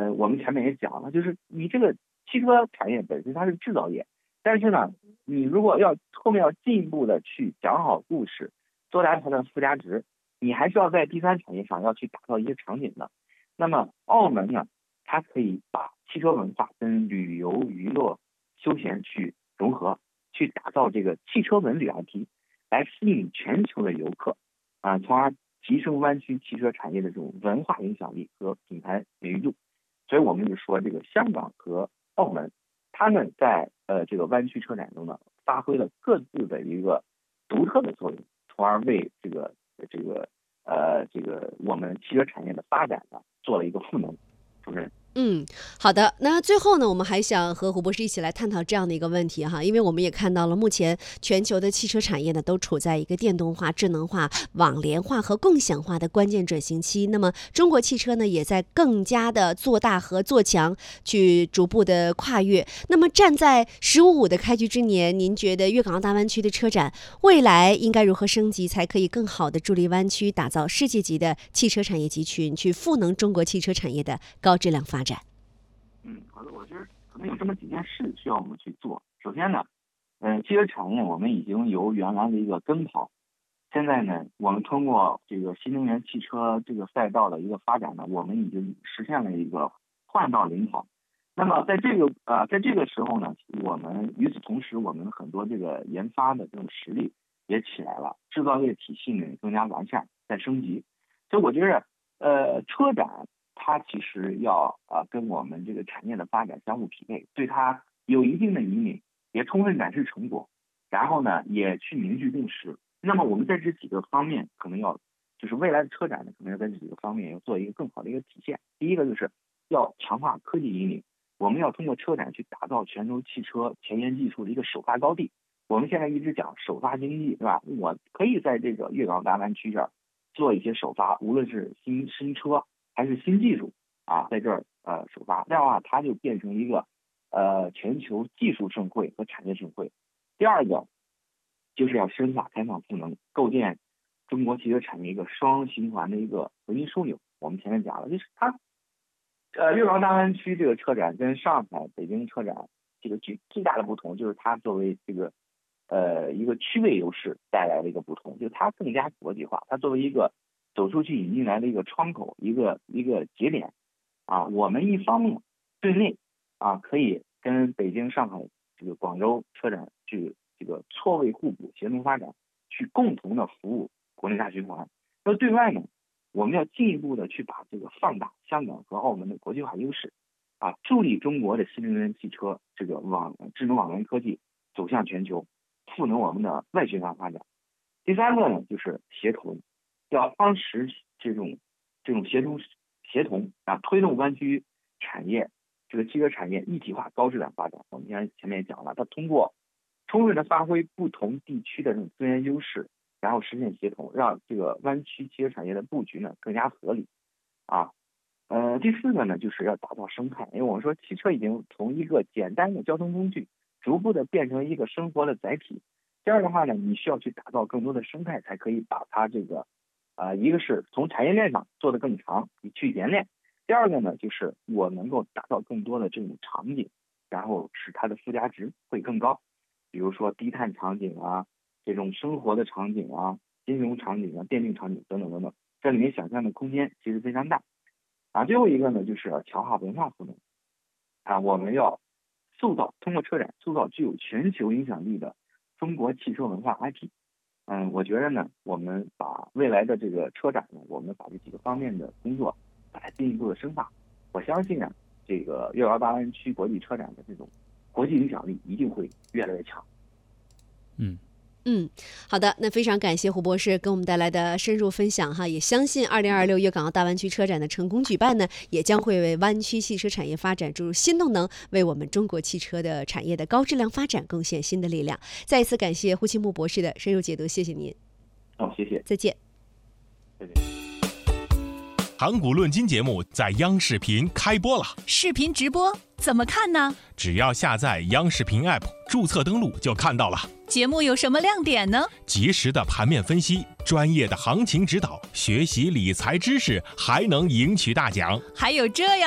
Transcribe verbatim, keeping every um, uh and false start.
呃，我们前面也讲了，就是你这个汽车产业本身它是制造业，但是呢，你如果要后面要进一步的去讲好故事，做大它的附加值，你还是要在第三产业上要去打造一些场景的。那么澳门呢，它可以把汽车文化跟旅游、娱乐、休闲去融合，去打造这个汽车文旅 I P， 来吸引全球的游客啊，从而提升湾区汽车产业的这种文化影响力和品牌美誉度。所以我们就说，这个香港和澳门，他们在呃这个湾区车展中呢，发挥了各自的一个独特的作用，从而为这个这个呃这个我们汽车产业的发展呢做了一个赋能。主持人。 嗯，好的。那最后呢，我们还想和胡博士一起来探讨这样的一个问题哈，因为我们也看到了，目前全球的汽车产业呢，都处在一个电动化、智能化、网联化和共享化的关键转型期。那么，中国汽车呢，也在更加的做大和做强，去逐步的跨越。那么，站在“十五五”的开局之年，您觉得粤港澳大湾区的车展未来应该如何升级，才可以更好的助力湾区打造世界级的汽车产业集群，去赋能中国汽车产业的高质量发展？ 嗯，好的，我觉得可能有这么几件事需要我们去做。首先呢，呃，汽车产业我们已经由原来的一个跟跑，现在呢，我们通过这个新能源汽车这个赛道的一个发展呢，我们已经实现了一个换道领跑。那么在这个呃，在这个时候呢，我们与此同时，我们很多这个研发的这种实力也起来了，制造业体系呢更加完善，在升级。所以我觉得，呃，车展它其实要啊、呃、跟我们这个产业的发展相互匹配，对它有一定的引领，也充分展示成果，然后呢也去凝聚共识。那么我们在这几个方面可能要，就是未来的车展呢，可能要在这几个方面要做一个更好的一个体现。第一个就是要强化科技引领，我们要通过车展去打造全球汽车前沿技术的一个首发高地。我们现在一直讲首发经济，对吧？我可以在这个粤港澳大湾区这儿做一些首发，无论是新新车还是新技术啊，在这儿呃首发，这样的话它就变成一个呃全球技术盛会和产业盛会。第二个就是要深化开放赋能，构建中国汽车产业一个双循环的一个核心枢纽。我们前面讲了，就是它呃粤港澳大湾区这个车展跟上海、北京车展这个最最大的不同，就是它作为这个呃一个区位优势带来的一个不同，就是它更加国际化，它作为一个走出去引进来的一个窗口，一个一个节点啊。我们一方面对内啊可以跟北京、上海、这个广州车展去这个错位互补、协同发展，去共同的服务国内大循环。那对外呢，我们要进一步的去把这个放大香港和澳门的国际化优势啊，助力中国的新能源汽车这个网智能网联科技走向全球，赋能我们的外循环发展。第三个呢，就是协同。要当时这种这种协同协同啊，推动湾区产业这个汽车产业一体化高质量发展。我们前前面也讲了，它通过充分的发挥不同地区的这种资源优势，然后实现协同，让这个湾区汽车产业的布局呢更加合理啊。呃，第四个呢，就是要打造生态，因为我们说汽车已经从一个简单的交通工具，逐步的变成一个生活的载体。这样的话呢，你需要去打造更多的生态，才可以把它这个啊、呃，一个是从产业链上做得更长，你去冶炼；第二个呢，就是我能够打造更多的这种场景，然后使它的附加值会更高。比如说低碳场景啊，这种生活的场景啊，金融场景啊，电竞场景等等等等，这里面想象的空间其实非常大。啊，最后一个呢，就是要强化文化赋能啊，我们要塑造通过车展塑造具有全球影响力的中国汽车文化 I P。嗯，我觉得呢，我们把未来的这个车展呢，我们把这几个方面的工作把它进一步的深化。我相信呢，这个粤港澳大湾区国际车展的这种国际影响力一定会越来越强。 嗯。嗯，好的，那非常感谢胡博士给我们带来的深入分享哈，也相信二零二六粤港澳大湾区车展的成功举办呢，也将会为湾区汽车产业发展注入新动能，为我们中国汽车的产业的高质量发展贡献新的力量。再一次感谢胡清木博士的深入解读，谢谢您。 好，谢谢， 再见。 再见。 盘古论金节目在央视频开播了， 视频直播怎么看呢？ 只要下载央视频 App， 注册登录就看到了。 节目有什么亮点呢？ 及时的盘面分析，专业的行情指导，学习理财知识，还能赢取大奖。 还有这样